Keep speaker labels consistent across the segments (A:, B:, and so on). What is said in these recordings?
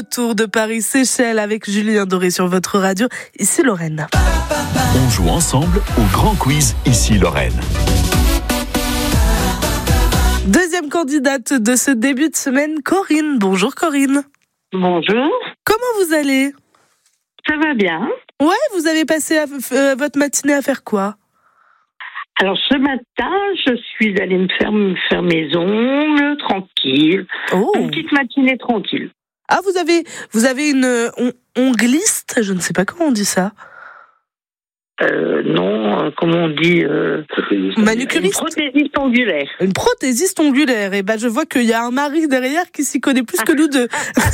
A: retour de Paris-Séchelles avec Julien Doré sur votre radio. Ici Lorraine.
B: On joue ensemble au grand quiz Ici Lorraine.
A: Deuxième candidate de ce début de semaine, Corinne. Bonjour Corinne.
C: Bonjour.
A: Comment vous allez ?
C: Ça va bien.
A: Ouais, vous avez passé votre matinée à faire quoi ?
C: Alors ce matin, je suis allée me faire mes ongles tranquille.
A: Oh.
C: Une petite matinée tranquille.
A: Ah, vous avez une ongliste ? Je ne sais pas comment on dit ça.
C: Non, comment on dit
A: Manucuriste.
C: Une prothésiste ongulaire.
A: Une prothésiste ongulaire. Et ben, je vois qu'il y a un mari derrière qui s'y connaît plus que nous deux.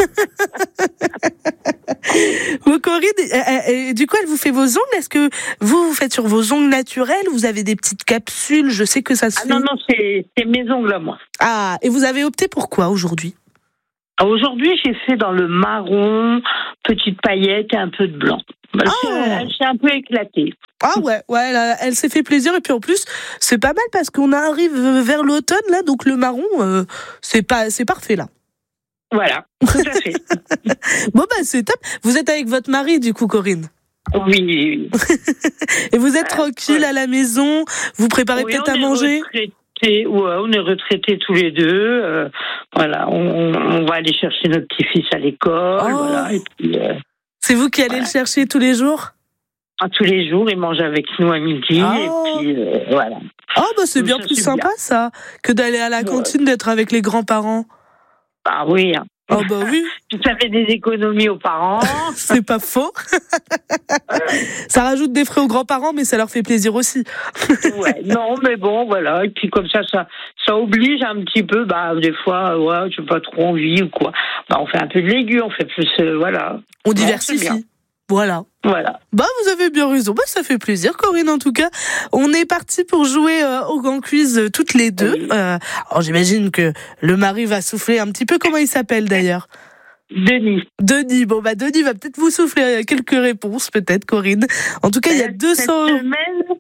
A: Bon, Corinne, et du coup, elle vous fait vos ongles. Est-ce que vous faites sur vos ongles naturels ? Vous avez des petites capsules ? Je sais que ça se fait.
C: Non, c'est mes ongles à moi.
A: Ah, et vous avez opté pour quoi aujourd'hui ?
C: Aujourd'hui, j'ai fait dans le marron, petite paillette et un peu de blanc. Elle s'est un peu éclatée.
A: Ah ouais, elle s'est fait plaisir. Et puis en plus, c'est pas mal parce qu'on arrive vers l'automne, là, donc le marron, c'est parfait, là.
C: Voilà, tout à fait.
A: Bon, c'est top. Vous êtes avec votre mari, du coup, Corinne ?
C: Oui.
A: Et vous êtes tranquille à la maison ? Vous préparez peut-être à manger ?
C: On est retraités tous les deux. Voilà, on va aller chercher notre petit-fils à l'école. Voilà, et puis,
A: c'est vous qui allez le chercher tous les jours ?
C: Tous les jours, il mange avec nous à midi. Et puis, voilà.
A: C'est bien plus sympa, ça, que d'aller à la cantine, d'être avec les grands-parents.
C: Ah oui.
A: Oui.
C: Ça fait des économies aux parents.
A: C'est pas faux. Ça rajoute des frais aux grands-parents, mais ça leur fait plaisir aussi.
C: Ouais, non, mais bon, voilà. Et puis comme ça oblige un petit peu, des fois, j'ai pas trop envie ou quoi. On fait un peu de légumes, on fait plus, voilà.
A: On diversifie. Voilà. Vous avez bien raison. Ça fait plaisir, Corinne, en tout cas. On est parti pour jouer au grand quiz toutes les deux. Oui. Alors, j'imagine que le mari va souffler un petit peu. Comment il s'appelle, d'ailleurs ?
C: Denis.
A: Denis va peut-être vous souffler quelques réponses, peut-être, Corinne. En tout cas, il y a 200... Pardon ?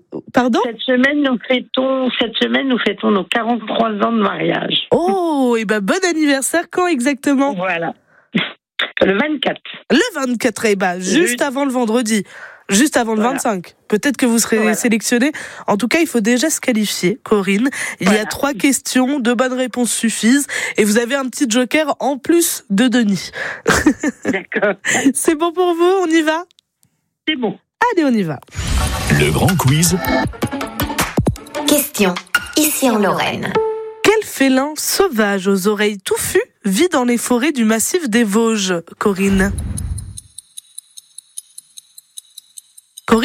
C: Cette semaine, nous fêtons nos 43 ans de mariage.
A: Oh, et bon anniversaire. Quand exactement ?
C: Voilà. Le 24.
A: Le 24, juste avant le vendredi. Juste avant le 25. Peut-être que vous serez sélectionné. En tout cas, il faut déjà se qualifier, Corinne. Il y a 3 questions, 2 bonnes réponses suffisent. Et vous avez un petit joker en plus de Denis.
C: D'accord.
A: C'est bon pour vous ? On y va ?
C: C'est bon.
A: Allez, on y va.
B: Le grand quiz.
D: Question. Ici en Lorraine.
A: Quel félin sauvage aux oreilles touffues vit dans les forêts du massif des Vosges, Corinne ? Corinne ?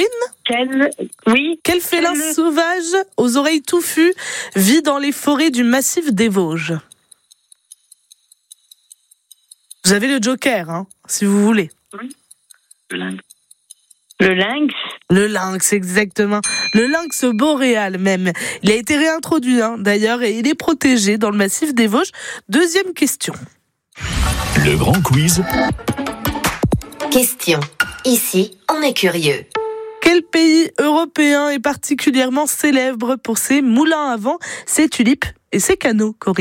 A: Quel félin sauvage aux oreilles touffues vit dans les forêts du massif des Vosges ? Vous avez le joker, si vous voulez.
C: Oui. Le lynx.
A: Le lynx, exactement. Le lynx boréal même. Il a été réintroduit d'ailleurs et il est protégé dans le massif des Vosges. Deuxième question.
B: Le grand quiz.
D: Question. Ici, on est curieux.
A: Quel pays européen est particulièrement célèbre pour ses moulins à vent, ses tulipes et ses canaux, Corinne ?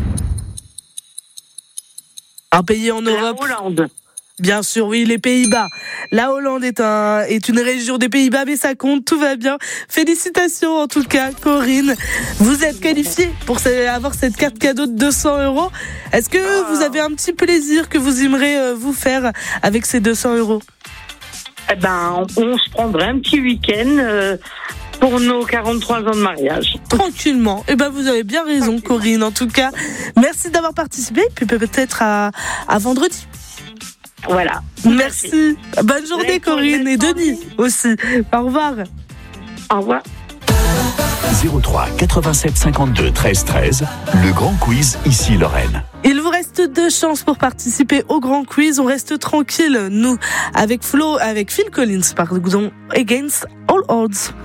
A: Un pays en Europe.
C: La Hollande.
A: Bien sûr, oui, les Pays-Bas. La Hollande est une région des Pays-Bas, mais ça compte, tout va bien. Félicitations en tout cas, Corinne. Vous êtes qualifiée pour avoir cette carte cadeau de 200 €. Est-ce que vous avez un petit plaisir que vous aimeriez vous faire avec ces 200 €?
C: On se prendrait un petit week-end pour nos 43 ans de mariage.
A: Tranquillement. Vous avez bien raison, Corinne. En tout cas, merci d'avoir participé. Puis peut-être à vendredi.
C: Voilà.
A: Merci. Bonne journée, Corinne, et Denis aussi. Au revoir.
C: Au revoir.
B: 03 87 52 13 13, le grand quiz Ici Lorraine.
A: Il vous reste 2 chances pour participer au grand quiz. On reste tranquille, nous, avec Phil Collins, pardon, Against All Odds.